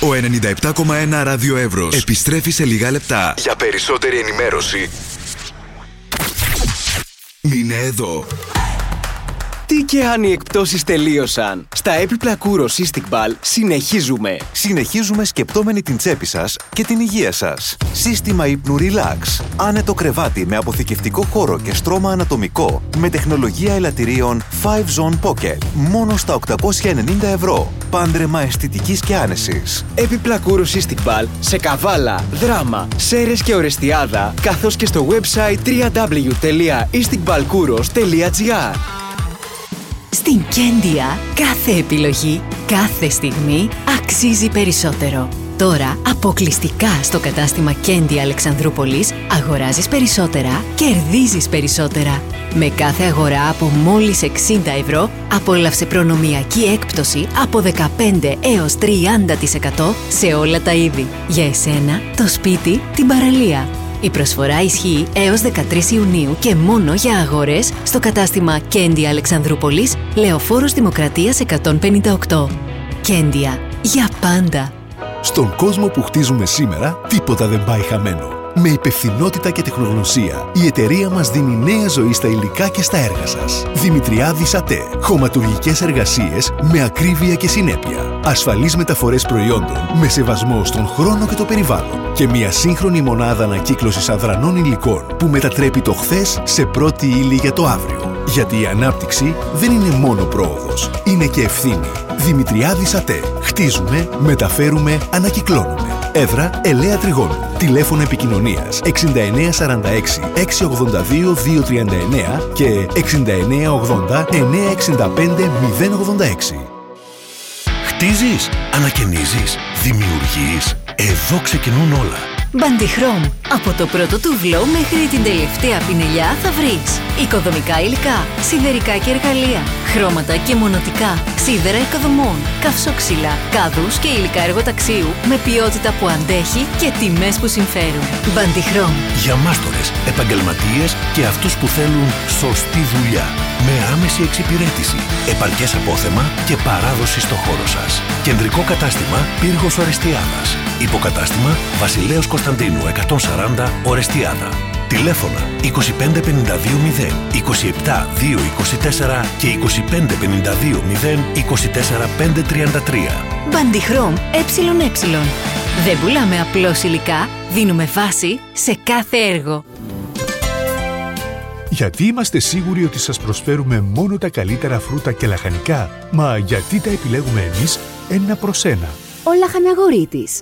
Ο 97,1 Ράδιο Εύρος επιστρέφει σε λίγα λεπτά. Για περισσότερη ενημέρωση, μείνε εδώ. Τι και αν οι εκπτώσεις τελείωσαν. Στα έπιπλα Κούρο Cystic Ball συνεχίζουμε σκεπτόμενοι την τσέπη σας και την υγεία σας. Σύστημα ύπνου Relax. Άνετο κρεβάτι με αποθηκευτικό χώρο και στρώμα ανατομικό με τεχνολογία ελαττηρίων 5-Zone Pocket. Μόνο στα 890 ευρώ. Πάντρεμα αισθητικής και άνεσης. Έπιπλα Κούρο Cystic Ball σε Καβάλα, Δράμα, Σέρρες και Ορεστιάδα, καθώς και στο website www.isticballkouros.gr. Στην Κέντια, κάθε επιλογή, κάθε στιγμή αξίζει περισσότερο. Τώρα, αποκλειστικά στο κατάστημα Κέντια Αλεξανδρούπολης, αγοράζεις περισσότερα, κερδίζεις περισσότερα. Με κάθε αγορά από μόλις 60 ευρώ, απόλαυσε προνομιακή έκπτωση από 15 έως 30% σε όλα τα είδη. Για εσένα, το σπίτι, την παραλία. Η προσφορά ισχύει έως 13 Ιουνίου και μόνο για αγορές στο κατάστημα Κέντια Αλεξανδρούπολης, Λεωφόρος Δημοκρατίας 158. Κέντια, για πάντα. Στον κόσμο που χτίζουμε σήμερα, τίποτα δεν πάει χαμένο. Με υπευθυνότητα και τεχνογνωσία, η εταιρεία μας δίνει νέα ζωή στα υλικά και στα έργα σας. Δημητριάδης ΑΤΕ. Χωματουργικές εργασίες με ακρίβεια και συνέπεια. Ασφαλείς μεταφορές προϊόντων με σεβασμό στον χρόνο και το περιβάλλον. Και μια σύγχρονη μονάδα ανακύκλωσης αδρανών υλικών που μετατρέπει το χθες σε πρώτη ύλη για το αύριο. Γιατί η ανάπτυξη δεν είναι μόνο πρόοδος, είναι και ευθύνη. Δημητριάδης ΑΤΕ. Χτίζουμε, μεταφέρουμε, ανακυκλώνουμε. Έδρα Ελαία Τριγώνου. Τηλέφωνο επικοινωνίας 6946 682 239 και 6980 965 086. Χτίζεις, ανακαινίζεις, δημιουργείς. Εδώ ξεκινούν όλα. Μπαντιχρώμ. Από το πρώτο τούβλο μέχρι την τελευταία πινελιά θα βρεις οικοδομικά υλικά, σιδερικά και εργαλεία, χρώματα και μονοτικά, σίδερα οικοδομών, καυσόξυλα, κάδους και υλικά εργοταξίου με ποιότητα που αντέχει και τιμές που συμφέρουν. Μπαντιχρώμ. Για μάστορες, επαγγελματίες και αυτούς που θέλουν σωστή δουλειά. Με άμεση εξυπηρέτηση, επαρκές απόθεμα και παράδοση στο χώρο σας. Κεντρικό κατάστημα Πύργος Ορεστιάδας. Υποκατάστημα Βασιλέως Κωνσταντίνου 140 Ορεστιάδα. Τηλέφωνα 25520 27224 και 25520 24533. Μπαντιχρώμ ΕΕ. Δεν πουλάμε απλώς υλικά, δίνουμε βάση σε κάθε έργο. Γιατί είμαστε σίγουροι ότι σας προσφέρουμε μόνο τα καλύτερα φρούτα και λαχανικά? Μα γιατί τα επιλέγουμε εμείς ένα προς ένα? Ο Λαχαναγορείτης.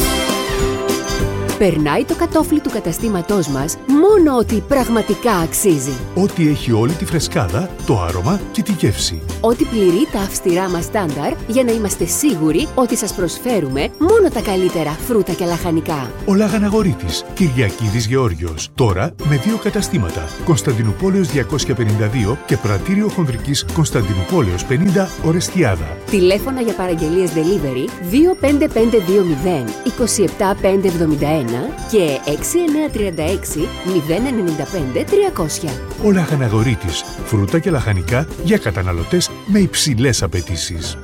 Περνάει το κατόφλι του καταστήματός μας μόνο ότι πραγματικά αξίζει. Ό,τι έχει όλη τη φρεσκάδα, το άρωμα και τη γεύση. Ό,τι πληρεί τα αυστηρά μας στάνταρ για να είμαστε σίγουροι ότι σας προσφέρουμε μόνο τα καλύτερα φρούτα και λαχανικά. Ο Λαχαναγορείτης, Κυριακίδης Γεώργιος. Τώρα με 2 καταστήματα. Κωνσταντινούπολεως 252 και Πρατήριο Χονδρικής Κωνσταντινούπολεως 50 Ορεστιάδα. Τηλέφωνα για παραγγελίες delivery 25520 27571 και 6936 095 300. Ο Λαχαναγορείτης, φρούτα και λαχανικά για καταναλωτές με υψηλές απαιτήσεις.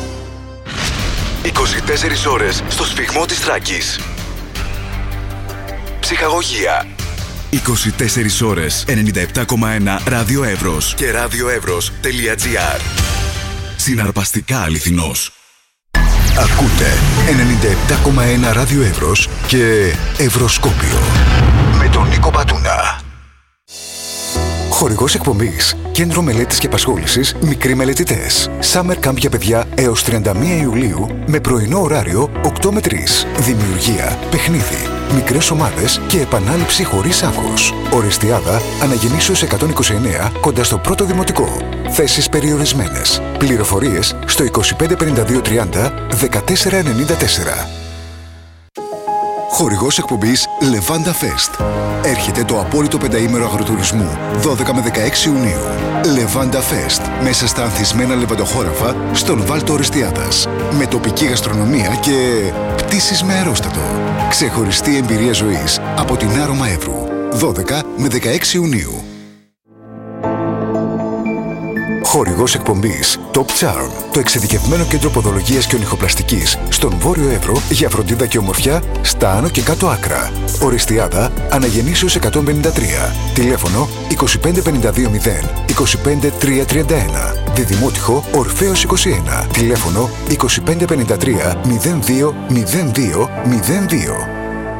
24 ώρες στο σφυγμό της Θράκης. Ψυχαγωγία. 24 ώρες 97,1 Ράδιο Εύρος και radioevros.gr. Συναρπαστικά αληθινός. Ακούτε 97,1 Ράδιο Εύρος και Ευρωσκόπιο με τον Νίκο Πατούνα. Χορηγός εκπομπής Κέντρο Μελέτης και Απασχόλησης Μικροί Μελετητές. Summer Camp για παιδιά έως 31 Ιουλίου με πρωινό ωράριο 8 με 3. Δημιουργία, παιχνίδι, μικρές ομάδες και επανάληψη χωρίς άγχος. Ορεστιάδα, Αναγεννήσεως 129 κοντά στο πρώτο δημοτικό. Θέσεις περιορισμένες. Πληροφορίες στο 255230 1494. Χορηγός εκπομπής Levanda Fest. Έρχεται το απόλυτο πενταήμερο αγροτουρισμού 12 με 16 Ιουνίου. Levanda Fest. Μέσα στα ανθισμένα λεβαντοχώραφα στον Βάλτο Ορεστιάδας. Με τοπική γαστρονομία και πτήσεις με αερόστατο. Ξεχωριστή εμπειρία ζωής από την Άρωμα Εύρου. 12 με 16 Ιουνίου. Χορηγός εκπομπής Top Charm, το εξειδικευμένο κέντρο ποδολογίας και ονυχοπλαστικής στον Βόρειο Εύρο για φροντίδα και ομορφιά στα άνω και κάτω άκρα. Οριστιάδα Αναγεννήσεως 153. Τηλέφωνο 25520 25331. Διδημότυχο Ορφέως 21. Τηλέφωνο 2553 020202.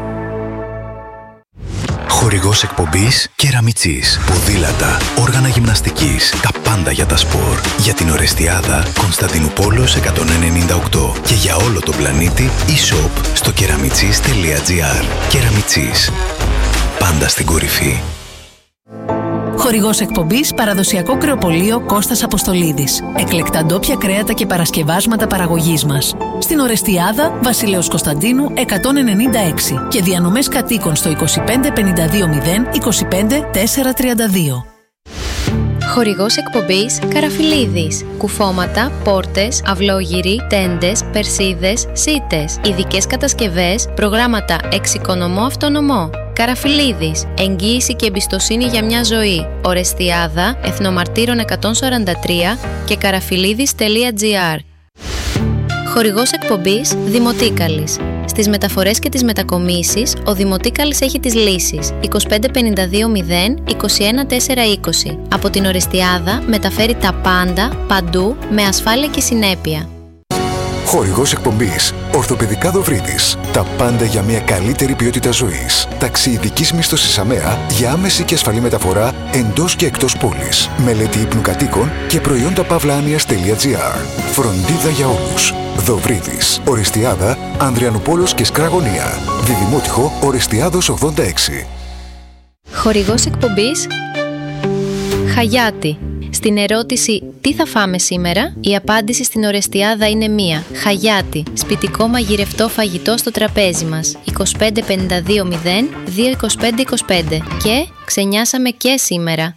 Χορηγός εκπομπής Κεραμιτσής. Ποδήλατα, όργανα γυμναστικής, τα πάντα για τα σπορ. Για την Ορεστιάδα, Κωνσταντινούπολος 198. Και για όλο τον πλανήτη, e-shop στο keramitzis.gr. Κεραμιτσής. Πάντα στην κορυφή. Χορηγός εκπομπής παραδοσιακό κρεοπωλείο Κώστας Αποστολίδης. Εκλεκτά ντόπια κρέατα και παρασκευάσματα παραγωγής μας. Στην Ορεστιάδα, Βασιλέως Κωνσταντίνου 196 και διανομές κατοίκων στο 25520 25432. Χορηγός εκπομπής Καραφιλίδης. Κουφώματα, πόρτες, αυλόγυροι, τέντες, περσίδες, σίτες. Ειδικές κατασκευές, προγράμματα εξοικονομώ αυτονομώ. Καραφιλίδης. Εγγύηση και εμπιστοσύνη για μια ζωή. Ορεστιάδα, Εθνομαρτύρων 143 και καραφιλίδης.gr. Χορηγός εκπομπής Δημοτίκαλης. Στις μεταφορές και τις μετακομίσεις, ο Δημοτίκαλης έχει τις λύσεις. 2552 21420. Από την Ορεστιάδα μεταφέρει τα πάντα, παντού, με ασφάλεια και συνέπεια. Χορηγός εκπομπής Ορθοπαιδικά Δοβρίδης. Τα πάντα για μια καλύτερη ποιότητα ζωής. Ταξιειδικής μίσθωσης ΑΜΕΑ για άμεση και ασφαλή μεταφορά εντός και εκτός πόλης. Μελέτη ύπνου κατοίκων και προϊόντα pavlanias.gr. Φροντίδα για όλους. Δοβρίδης. Ορεστιάδα, Ανδριανουπόλος και Σκραγωνία. Διδημότυχο Ορεστιάδος 86. Χορηγός εκπομπής Χαγιάτη. Στην ερώτηση «Τι θα φάμε σήμερα?», η απάντηση στην Ορεστιάδα είναι μία. Χαγιάτη. Σπιτικό μαγειρευτό φαγητό στο τραπέζι μας. 2552 22525. Και ξενιάσαμε και σήμερα.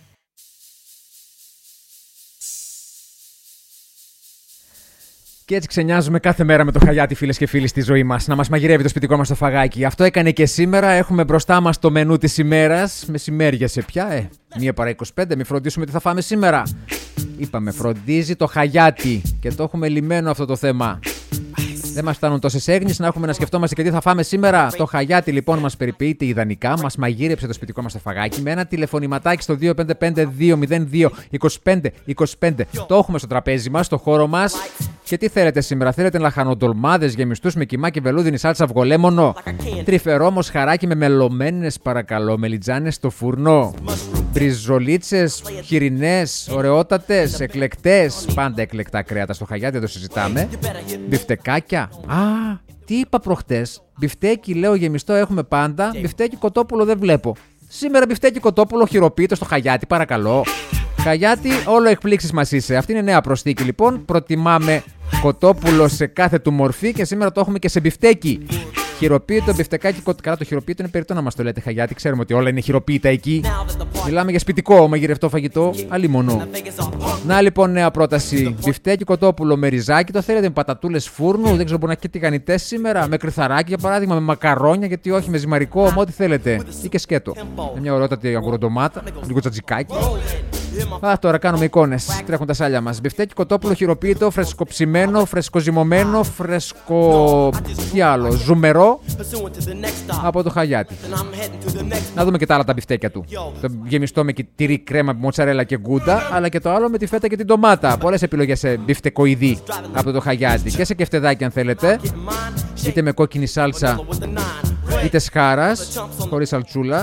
Και έτσι ξενιάζουμε κάθε μέρα με το Χαγιάτι, φίλες και φίλοι, στη ζωή μας. Να μας μαγειρεύει το σπιτικό μας το φαγάκι. Αυτό έκανε και σήμερα. Έχουμε μπροστά μας το μενού της ημέρας. Μεσημέριασε πια. 1:25. Μην φροντίσουμε τι θα φάμε σήμερα. Είπαμε, φροντίζει το Χαγιάτι. Και το έχουμε λυμμένο αυτό το θέμα. Δεν μας φτάνουν τόσες έγνοιες να έχουμε να σκεφτόμαστε και τι θα φάμε σήμερα. Το Χαγιάτι λοιπόν μας περιποιείται ιδανικά. Μας μαγείρεψε το σπιτικό μας το φαγάκι με ένα τηλεφωνηματάκι στο 255-202-2525. Το έχουμε στο τραπέζι μας, στο χώρο μας. Και τι θέλετε σήμερα? Θέλετε λαχανοτολμάδες γεμιστούς με κιμά και βελούδινη σάλτσα αυγολέμονο? Τρυφερό μοσχαράκι με μελωμένες, παρακαλώ, μελιτζάνες στο φούρνο? Μπριζολίτσες, χοιρινές, ωραιότατες, εκλεκτές. Πάντα εκλεκτά κρέατα στο Χαγιάτι, δεν το συζητάμε. Μπιφτεκάκια. Τι είπα προχτές? Μπιφτέκι, λέω, γεμιστό έχουμε πάντα. Μπιφτέκι κοτόπουλο δεν βλέπω. Σήμερα μπιφτέκι κοτόπουλο χειροποίητο στο Χαγιάτι, παρακαλώ. Χαγιάτι, όλο εκπλήξεις μας είσαι. Αυτή είναι νέα προσθήκη λοιπόν. Προτιμάμε κοτόπουλο σε κάθε του μορφή και σήμερα το έχουμε και σε μπιφτέκι. Χειροποίητο μπιφτεκάκι. Καλά, το χειροποίητο είναι περιττό να μας το λέτε, Χαγιάτι. Ξέρουμε ότι όλα είναι χειροποίητα εκεί. Μιλάμε για σπιτικό μαγειρευτό φαγητό. Αλλήμονο. Να λοιπόν, νέα πρόταση. Μπιφτέκι κοτόπουλο με ριζάκι. Το θέλετε με πατατούλες φούρνου? Δεν ξέρω, μπορεί να και τηγανιτές σήμερα. Με κρυθαράκι για παράδειγμα. Με μακαρόνια, γιατί όχι, με ζυμαρικό. Με ό,τι θέλετε. Ή και σκέτο. Με μια ωραιότατη αγκουροντομάτα. Λίγο τζατζικάκι. Τώρα κάνουμε εικόνες. Τρέχουν τα σάλια μας. Μπιφτέκι κοτόπουλο χειροποίητο, φρεσκοψημένο, φρεσκοζυμωμένο, φρεσκο. Τι άλλο? Ζουμερό από το Χαγιάτι. Να δούμε και τα άλλα τα μπιφτέκια του. Το γεμιστό με τυρί, κρέμα, μοτσαρέλα και γκούντα, αλλά και το άλλο με τη φέτα και την ντομάτα. Πολλές επιλογές σε μπιφτεκοειδή από το Χαγιάτι. Και σε κεφτεδάκι αν θέλετε. Είτε με κόκκινη σάλτσα, είτε σχάρας, χωρίς σαλτσούλα.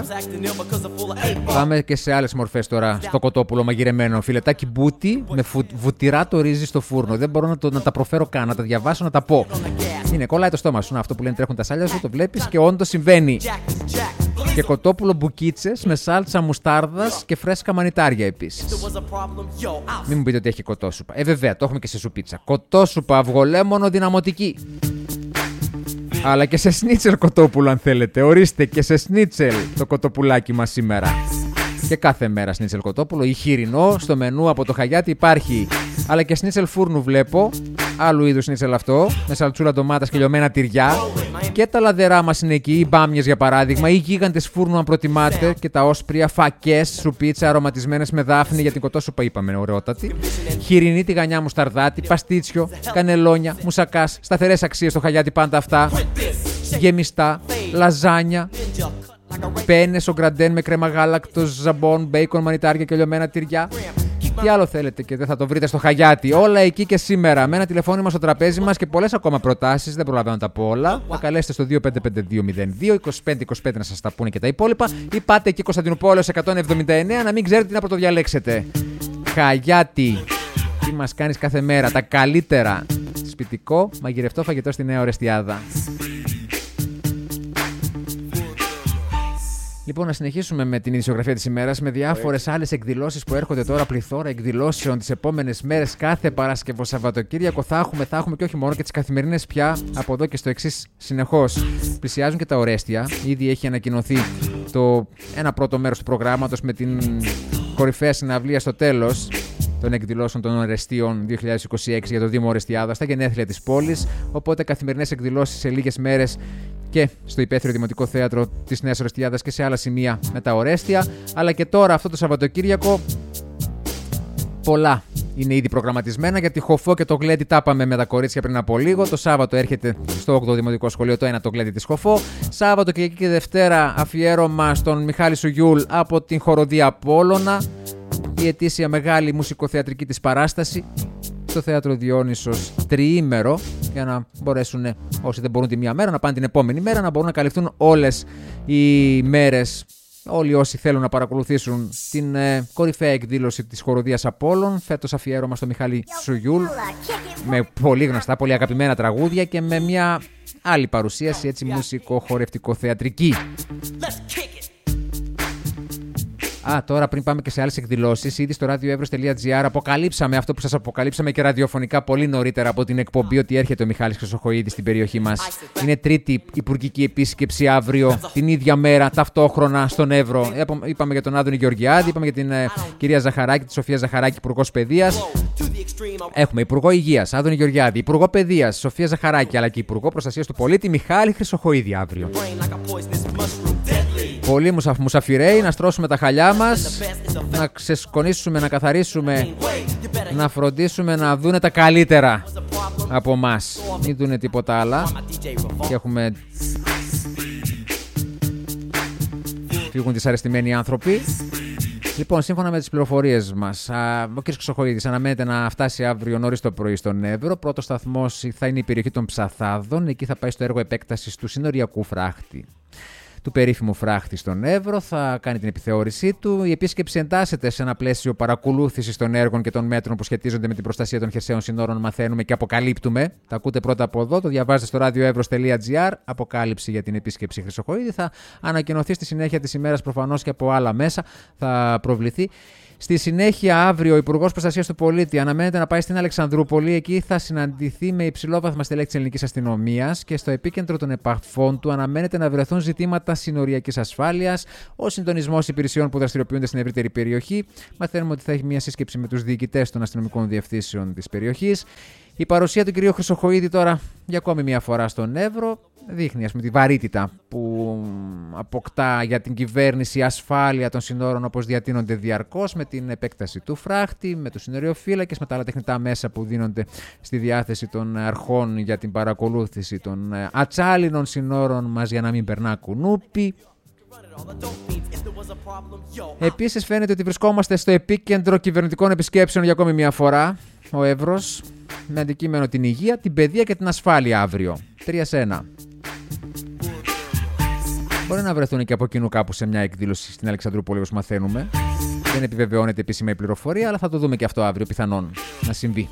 Πάμε και σε άλλες μορφές τώρα. Στο κοτόπουλο μαγειρεμένο. Φιλετάκι μπούτι με βουτυρά το ρύζι στο φούρνο. Δεν μπορώ να τα προφέρω καν, να τα διαβάσω, να τα πω. Είναι, κολλάει το στόμα σου. Αυτό που λένε τρέχουν τα σάλια σου, το βλέπεις και όντως συμβαίνει. Και κοτόπουλο μπουκίτσες με σάλτσα μουστάρδας και φρέσκα μανιτάρια επίσης. Μην μου πείτε ότι έχει κοτόσουπα. Βέβαια, το έχουμε και σε σουπίτσα. Κοτόσουπα, αυγολέμονο, δυναμωτική. Αλλά και σε σνίτσελ κοτόπουλο αν θέλετε. Ορίστε, και σε σνίτσελ το κοτοπουλάκι μας σήμερα. Και κάθε μέρα σνίτσελ κοτόπουλο ή χοιρινό στο μενού από το Χαγιάτι υπάρχει. Αλλά και σνίτσελ φούρνου βλέπω. άλλου είδους είναι σελαυτό, με σαλτσούλα ντομάτας και λιωμένα τυριά. Και τα λαδερά μας είναι εκεί, οι μπάμιες για παράδειγμα, οι γίγαντες φούρνου αν προτιμάτε, και τα όσπρια, φακές, σουπίτσα αρωματισμένες με δάφνη για την κοτόσουπα, είπαμε, ωραιότατη. Χοιρινή τηγανιά μουσταρδάτη, παστίτσιο, κανελόνια, μουσακάς, σταθερές αξίες στο Χαγιάτι πάντα αυτά. Γεμιστά, λαζάνια, πένες, ο γκραντέν με κρέμα γάλακτος, ζαμπόν, μπέικον, μανιτάρια και λιωμένα τυριά. Τι άλλο θέλετε και δεν θα το βρείτε στο Χαγιάτι. Όλα εκεί και σήμερα. Με ένα τηλεφώνημα στο τραπέζι μας και πολλές ακόμα προτάσεις. Δεν προλαβαίνω να τα πω όλα. Θα καλέσετε στο 255-202-2525 να σας τα πούνε και τα υπόλοιπα. Ή πάτε εκεί Κωνσταντινούπολεως 179 να μην ξέρετε τι να πρωτοδιαλέξετε. Χαγιάτι. Τι μας κάνεις κάθε μέρα. Τα καλύτερα. Σπιτικό, μαγειρευτό φαγητό στη Νέα Ορεστιάδα. Λοιπόν, να συνεχίσουμε με την ειδησιογραφία της ημέρας με διάφορες άλλες εκδηλώσεις που έρχονται τώρα. Πληθώρα εκδηλώσεων τις επόμενες μέρες. Κάθε Παρασκευό Σαββατοκύριακο θα έχουμε και όχι μόνο και τις καθημερινές πια από εδώ και στο εξής συνεχώς. Πλησιάζουν και τα Ορέστια. Ήδη έχει ανακοινωθεί ένα πρώτο μέρος του προγράμματος με την κορυφαία συναυλία στο τέλος των εκδηλώσεων των Ορεστίων 2026 για το Δήμο Ορεστιάδα στα γενέθλια της πόλης. Οπότε καθημερινές εκδηλώσεις σε λίγες μέρες και στο Υπαίθριο Δημοτικό Θέατρο της Νέας Ορεστιάδας και σε άλλα σημεία με τα Ορέστια. Αλλά και τώρα αυτό το Σαββατοκύριακο πολλά είναι ήδη προγραμματισμένα, γιατί Χοφό και το Γλέντι τα είπαμε με τα κορίτσια πριν από λίγο. Το Σάββατο έρχεται στο 8ο Δημοτικό Σχολείο το ένα το Γλέντι της Χοφό. Σάββατο και Δευτέρα αφιέρωμα στον Μιχάλη Σουγιούλ από την Χοροδία Απόλλωνα. Η ετήσια μεγάλη μουσικοθεατρική της παράσταση στο Θέατρο Διόνυσος τριήμερο, για να μπορέσουν όσοι δεν μπορούν τη μία μέρα να πάνε την επόμενη μέρα, να μπορούν να καλυφθούν όλες οι μέρες. Όλοι όσοι θέλουν να παρακολουθήσουν την κορυφαία εκδήλωση της Χοροδίας Απόλλων, φέτος αφιέρωμα στο Μιχάλη Σουγιούλ, με πολύ γνωστά, πολύ αγαπημένα τραγούδια και με μια άλλη παρουσίαση έτσι μουσικο-χορευτικο-θεατρική. Τώρα πριν πάμε και σε άλλες εκδηλώσεις, ήδη στο radioevros.gr αποκαλύψαμε αυτό που σας αποκαλύψαμε και ραδιοφωνικά πολύ νωρίτερα από την εκπομπή, ότι έρχεται ο Μιχάλης Χρυσοχοΐδης στην περιοχή μας. Είναι τρίτη υπουργική επίσκεψη αύριο, την ίδια μέρα, ταυτόχρονα στον Εύρο. Είπαμε για τον Άδωνη Γεωργιάδη, είπαμε για την κυρία Ζαχαράκη, τη Σοφία Ζαχαράκη, υπουργός παιδείας. Έχουμε υπουργό υγείας, Άδωνη Γεωργιάδη, υπουργό παιδείας, Σοφία Ζαχαράκη, αλλά και υπουργό προστασίας του πολίτη, Μιχάλη Χρυσοχοΐδη αύριο. Πολλοί μουσαφιρέοι, να στρώσουμε τα χαλιά μας, να ξεσκονίσουμε, να καθαρίσουμε, να φροντίσουμε να δούνε τα καλύτερα από μας. Μην δούνε τίποτα άλλα. Και έχουμε... φύγουν δυσαρεστημένοι άνθρωποι. Λοιπόν, σύμφωνα με τις πληροφορίες μας, ο κ. Χρυσοχοΐδης αναμένεται να φτάσει αύριο νωρίς το πρωί στον Εύρο. Πρώτος σταθμός θα είναι η περιοχή των Ψαθάδων. Εκεί θα πάει στο έργο επέκτασης του συνοριακού φράχτη, του περίφημου φράχτη στον Εύρο, θα κάνει την επιθεώρησή του. Η επίσκεψη εντάσσεται σε ένα πλαίσιο παρακολούθησης των έργων και των μέτρων που σχετίζονται με την προστασία των χερσαίων συνόρων. Μαθαίνουμε και αποκαλύπτουμε. Τα ακούτε πρώτα από εδώ, το διαβάζετε στο radioevros.gr. Αποκάλυψη για την επίσκεψη Χρυσοχοΐδη. Θα ανακοινωθεί στη συνέχεια της ημέρας προφανώς και από άλλα μέσα. Θα προβληθεί. Στη συνέχεια, αύριο, ο Υπουργός Προστασίας του Πολίτη αναμένεται να πάει στην Αλεξανδρούπολη. Εκεί θα συναντηθεί με υψηλόβαθμα στελέχη της ελληνικής αστυνομίας και στο επίκεντρο των επαφών του αναμένεται να βρεθούν ζητήματα συνοριακής ασφάλειας, ο συντονισμός υπηρεσιών που δραστηριοποιούνται στην ευρύτερη περιοχή. Μαθαίνουμε ότι θα έχει μια σύσκεψη με τους διοικητές των αστυνομικών διευθύνσεων της περιοχής. Η παρουσία του κ. Χρυσοχοΐδη τώρα για ακόμη μια φορά στον Εύρο δείχνει, ας πούμε, τη βαρύτητα που αποκτά για την κυβέρνηση ασφάλεια των συνόρων, όπως διατείνονται διαρκώς με την επέκταση του φράχτη, με τους συνοριοφύλακες, με τα άλλα τεχνητά μέσα που δίνονται στη διάθεση των αρχών για την παρακολούθηση των ατσάλινων συνόρων μας για να μην περνά κουνούπι. Επίσης φαίνεται ότι βρισκόμαστε στο επίκεντρο κυβερνητικών επισκέψεων για ακόμη μια φορά. Ο Εύρος με αντικείμενο την υγεία, την παιδεία και την ασφάλεια αύριο. 3 σε 1. Μπορεί να βρεθούν και από κοινού κάπου σε μια εκδήλωση στην Αλεξανδρούπολη, όπως μαθαίνουμε. Δεν επιβεβαιώνεται επίσημα η πληροφορία, αλλά θα το δούμε και αυτό αύριο, πιθανόν να συμβεί.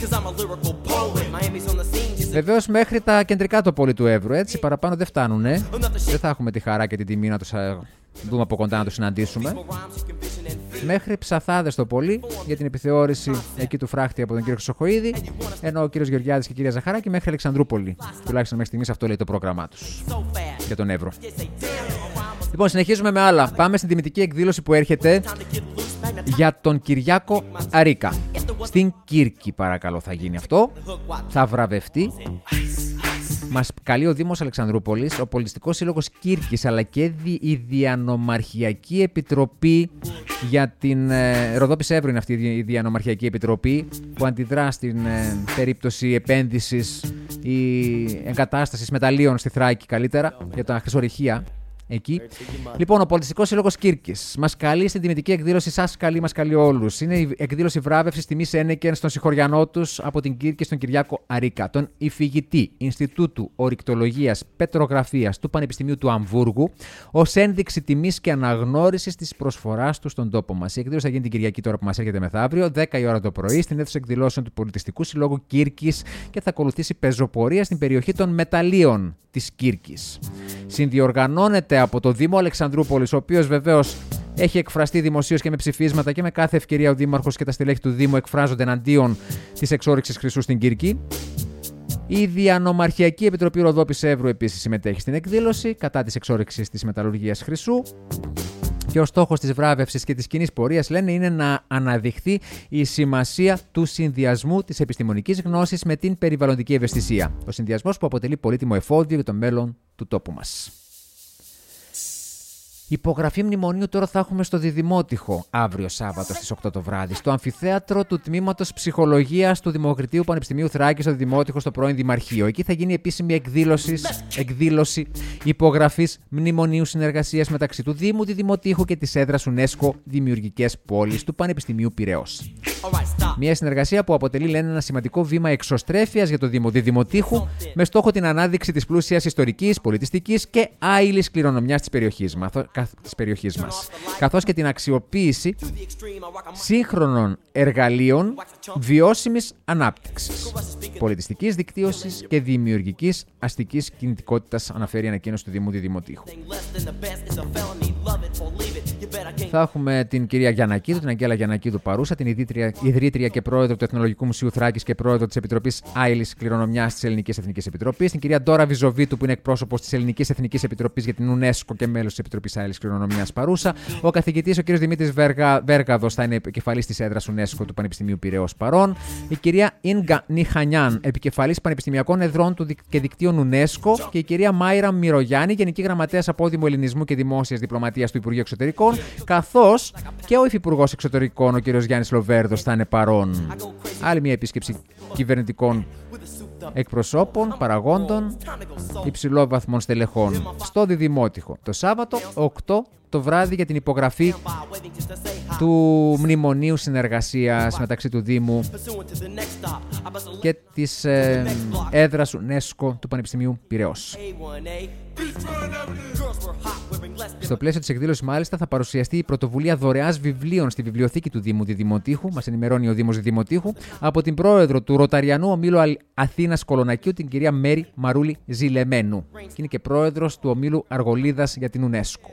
Βεβαίως μέχρι τα κεντρικά τοπόλη του Εύρου, έτσι, παραπάνω δεν φτάνουνε. Δεν θα έχουμε τη χαρά και την τιμή να τους δούμε από κοντά, να τους συναντήσουμε. Μέχρι Ψαθάδες το πολύ για την επιθεώρηση εκεί του φράχτη από τον κύριο Χρυσοχοΐδη, ενώ ο κύριος Γεωργιάδης και η κυρία Ζαχαράκη μέχρι Αλεξανδρούπολη. Τουλάχιστον μέχρι στιγμής αυτό λέει το πρόγραμμά τους για τον Εύρο. Λοιπόν, συνεχίζουμε με άλλα. Πάμε στην τιμητική εκδήλωση που έρχεται για τον Κυριάκο Αρίκα. Στην Κύρκη, παρακαλώ, θα γίνει αυτό. Θα βραβευτεί. Μας καλεί ο Δήμος Αλεξανδρούπολης, ο Πολιτιστικός Σύλλογος Κύρκης, αλλά και η Διανομαρχιακή Επιτροπή για την Ροδόπης Εύρου είναι αυτή η Διανομαρχιακή Επιτροπή που αντιδρά στην περίπτωση επένδυσης ή εγκατάστασης μεταλλίων στη Θράκη, καλύτερα, για τα χρυσορυχεία. Εκεί. Λοιπόν, ο Πολιτιστικός Σύλλογος Κύρκης μας καλεί στην τιμητική εκδήλωση. Σας καλεί, μας καλεί όλους. Είναι η εκδήλωση βράβευσης τιμής Ένεκεν στον συγχωριανό τους από την Κύρκη, στον Κυριάκο Αρίκα, τον υφηγητή Ινστιτούτου Ορεικτολογίας Πετρογραφίας του Πανεπιστημίου του Αμβούργου, ως ένδειξη τιμής και αναγνώρισης της προσφοράς του στον τόπο μας. Η εκδήλωση θα γίνει την Κυριακή, τώρα που μας έρχεται μεθαύριο, 10 η ώρα το πρωί, στην αίθουσα εκδηλώσεων του Πολιτιστικού Συλλόγου Κύρκης και θα ακολουθήσει πεζοπορία στην περιοχή των μεταλλίων της Κύρκης. Συνδιοργανώνεται από το Δήμο Αλεξανδρούπολης, ο οποίος βεβαίως έχει εκφραστεί δημοσίως και με ψηφίσματα και με κάθε ευκαιρία ο Δήμαρχος και τα στελέχη του Δήμου εκφράζονται εναντίον της εξόρυξης χρυσού στην Κύρκη. Η Διανομαρχιακή Επιτροπή Ροδόπης Εύρου επίσης συμμετέχει στην εκδήλωση κατά της εξόρυξης της μεταλλουργίας χρυσού. Και ο στόχος της βράβευσης και της κοινής πορείας, λένε, είναι να αναδειχθεί η σημασία του συνδυασμού της επιστημονικής γνώσης με την περιβαλλοντική ευαισθησία. Ο συνδυασμός που αποτελεί πολύτιμο εφόδιο για το μέλλον του τόπου μας. Υπογραφή μνημονίου τώρα θα έχουμε στο Διδημότυχο αύριο Σάββατο στις 8 το βράδυ, στο αμφιθέατρο του Τμήματος Ψυχολογίας του Δημοκρατίου Πανεπιστημίου Θράκης, στο Δημότυχο, στο πρώην Δημαρχείο. Εκεί θα γίνει επίσημη εκδήλωση υπογραφής μνημονίου συνεργασίας μεταξύ του Δήμου Διδημοτήχου και της έδρας UNESCO Δημιουργικές Πόλεις του Πανεπιστημίου Πειραιώς. Μια συνεργασία που αποτελεί, λένε, ένα σημαντικό βήμα εξωστρέφειας για το Δήμο Διδημοτήχου, με στόχο την ανάδειξη της πλούσιας ιστορικής, πολιτιστικής και άειλης κληρονομιάς της περιοχής μας, καθώς και την αξιοποίηση σύγχρονων εργαλείων βιώσιμης ανάπτυξης, πολιτιστικής δικτύωσης και δημιουργικής αστικής κινητικότητας, αναφέρει η ανακοίνωση του Δήμου Διδημοτήχου. Θα έχουμε την κυρία Γιαννακίδου, την Αγγέλα Γιαννακίδου παρούσα, την ιδρύτρια και πρόεδρο του Εθνολογικού Μουσείου Θράκης και πρόεδρο της Επιτροπής Άειλης Κληρονομιάς της Ελληνικής Εθνικής Επιτροπής, την κυρία Ντόρα Βιζοβίτου, που είναι εκπρόσωπος της Ελληνικής Εθνικής Επιτροπής για την UNESCO και μέλος της Επιτροπής Άειλης Κληρονομιάς παρούσα. Ο καθηγητής, ο κ. Δημήτρης Βέργαδος, θα είναι επικεφαλής της έδρας UNESCO του Πανεπιστημίου Πειραιώς παρών. Η κυρία Ίνγκα Νιχανιάν, επικεφαλής πανεπιστημιακών εδρών και δικτύων UNESCO. Και η κυρία Μάιρα Μυρογιάννη, γενική γραμματέας Απόδημου Ελληνισμού και Δημόσιας Διπλωματίας του Υπουργείου Εξωτερικών, καθώς και ο Υφυπουργός Εξωτερικών, ο κ. Γιάννης Λοβέρδος, θα είναι παρών. Άλλη μια επίσκεψη κυβερνητικών εκπροσώπων, παραγόντων, υψηλόβαθμων στελεχών στο Διδημότυχο. Το Σάββατο 8 το βράδυ για την υπογραφή του Μνημονίου Συνεργασίας μεταξύ του Δήμου και της έδρας UNESCO του Πανεπιστημίου Πειραιώς. Στο πλαίσιο της εκδήλωσης, μάλιστα, θα παρουσιαστεί η πρωτοβουλία δωρεάς βιβλίων στη βιβλιοθήκη του Δήμου Διδημοτήχου, μας ενημερώνει ο Δήμος Διδημοτήχου, από την πρόεδρο του Ροταριανού Ομίλου Αθήνας Κολονακίου, την κυρία Μέρη Μαρούλη Ζηλεμένου. Και είναι και πρόεδρος του Ομίλου Αργολίδας για την UNESCO.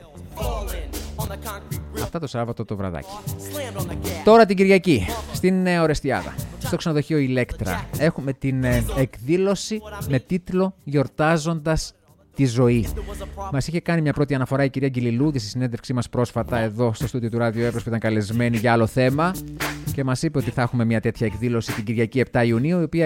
Αυτά το Σάββατο το βραδάκι. Τώρα την Κυριακή, στην Ορεστιάδα, στο ξενοδοχείο Ηλέκτρα, έχουμε την εκδήλωση με τίτλο «Γιορτάζοντας τη ζωή». Μας είχε κάνει μια πρώτη αναφορά η κυρία Γκυλιλούδη στη συνέντευξή μας πρόσφατα εδώ στο στούντιο του Ράδιο Εύρος, που ήταν καλεσμένη για άλλο θέμα, και μας είπε ότι θα έχουμε μια τέτοια εκδήλωση την Κυριακή 7 Ιουνίου, η οποία